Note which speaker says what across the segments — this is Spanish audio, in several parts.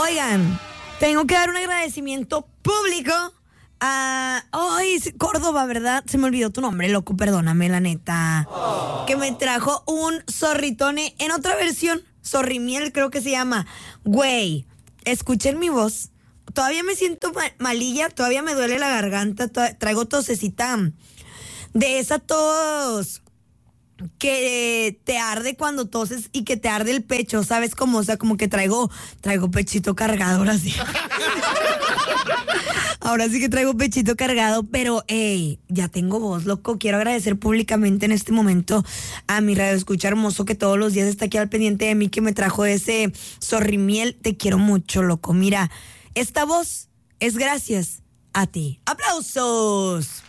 Speaker 1: Oigan, tengo que dar un agradecimiento público a... Ay, Córdoba, ¿verdad? Se me olvidó tu nombre, loco, perdóname, la neta. Que me trajo un zorritone en otra versión. Zorrimiel creo que se llama. Güey, escuchen mi voz. Todavía me siento malilla, todavía me duele la garganta, traigo tosecita de esa tos que te arde cuando toses y que te arde el pecho, ¿sabes cómo? O sea, como que traigo pechito cargado, ahora sí. Ahora sí que traigo pechito cargado, pero ya tengo voz, loco. Quiero agradecer públicamente en este momento a mi radioescucha hermoso que todos los días está aquí al pendiente de mí, que me trajo ese zorrimiel. Te quiero mucho, loco. Mira, esta voz es gracias a ti. ¡Aplausos!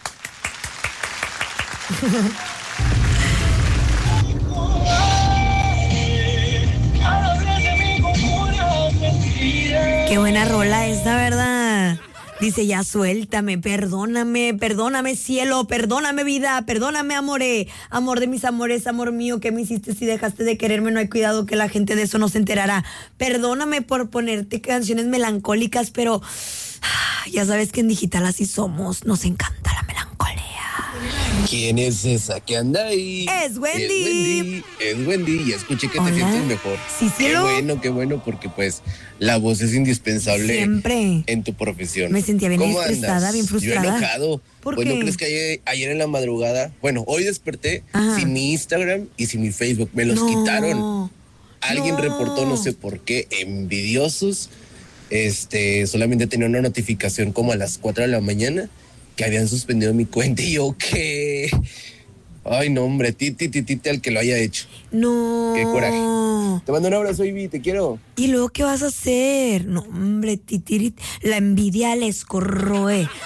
Speaker 1: Qué buena rola esta, ¿verdad? Dice, ya suéltame, perdóname, cielo, perdóname, vida, perdóname, amore, amor de mis amores, amor mío, ¿qué me hiciste si dejaste de quererme? No hay cuidado que la gente de eso no se enterará. Perdóname por ponerte canciones melancólicas, pero ya sabes que en digital así somos, nos encanta la melancolía.
Speaker 2: ¿Quién es esa que anda ahí?
Speaker 1: Es Wendy.
Speaker 2: Es Wendy. Ya escuché que
Speaker 1: Hola.
Speaker 2: te sientes mejor.
Speaker 1: Sí, cielo.
Speaker 2: Qué bueno, porque pues la voz es indispensable
Speaker 1: Siempre.
Speaker 2: en tu profesión.
Speaker 1: Me sentía bien
Speaker 2: ¿Cómo
Speaker 1: estresada,
Speaker 2: andas?
Speaker 1: bien frustrada.
Speaker 2: Yo enojado.
Speaker 1: ¿Por
Speaker 2: Pues
Speaker 1: qué?
Speaker 2: ¿no crees que ayer en la madrugada, bueno, hoy desperté
Speaker 1: Ajá.
Speaker 2: sin mi Instagram y sin mi Facebook? Me los
Speaker 1: No.
Speaker 2: quitaron. Alguien
Speaker 1: No.
Speaker 2: reportó, no sé por qué, envidiosos. Solamente tenía una notificación como a las 4 de la mañana que habían suspendido mi cuenta y yo, ¿qué? Ay, no, hombre, titi al que lo haya hecho.
Speaker 1: No.
Speaker 2: Qué coraje. Te mando un abrazo, Ivy, te quiero.
Speaker 1: ¿Y luego qué vas a hacer? No, hombre, titirit, la envidia les corroe.